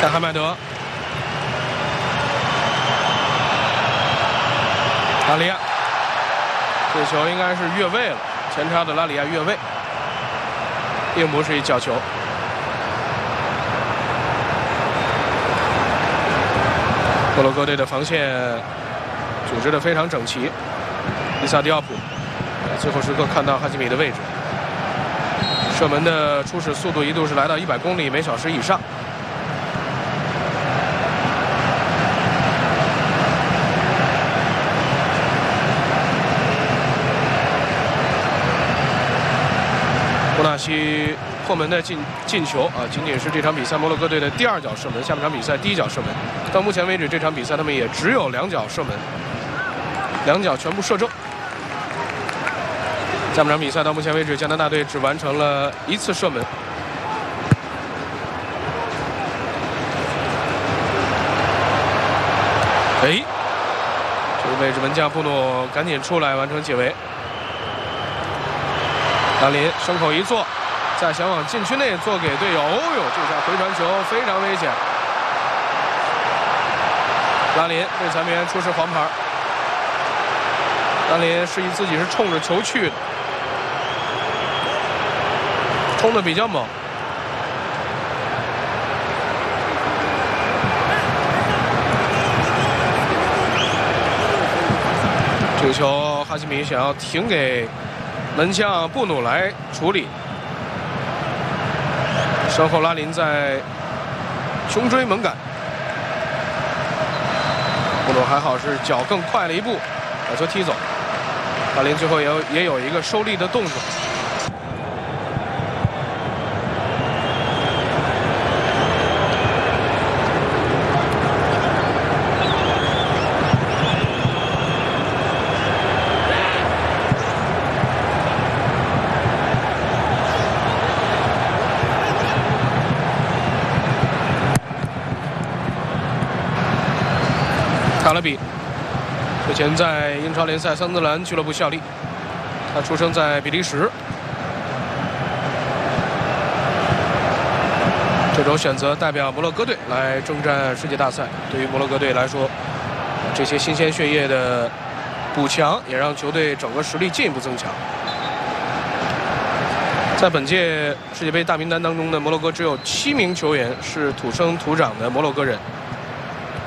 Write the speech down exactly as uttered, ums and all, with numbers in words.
看汉麦德，拉里亚，这球应该是越位了，前插的拉里亚越位，并不是一角球。摩洛哥队的防线组织得非常整齐。伊萨迪奥普最后时刻看到哈基米的位置，射门的初始速度一度是来到一百公里每小时以上。布纳西破门的进进球啊，仅仅是这场比赛摩洛哥队的第二脚射门，下半场比赛第一脚射门。到目前为止，这场比赛他们也只有两脚射门，两脚全部射正。下半场比赛到目前为止，加拿大队只完成了一次射门。哎，这个位置门将布诺赶紧出来完成解围。拉林胸口一坐，再想往禁区内做给队友。哦呦，这下回传球非常危险。拉林被裁判员出示黄牌。拉林示意自己是冲着球去的，冲得比较猛。这个球哈基米想要停给门将布努来处理，身后拉林在穷追猛赶，布努还好是脚更快了一步，把球踢走。拉林最后也有也有一个收力的动作。卡勒比之前在英超联赛桑德兰俱乐部效力，他出生在比利时。这周选择代表摩洛哥队来征战世界大赛，对于摩洛哥队来说，这些新鲜血液的补强也让球队整个实力进一步增强。在本届世界杯大名单当中呢，摩洛哥只有七名球员是土生土长的摩洛哥人。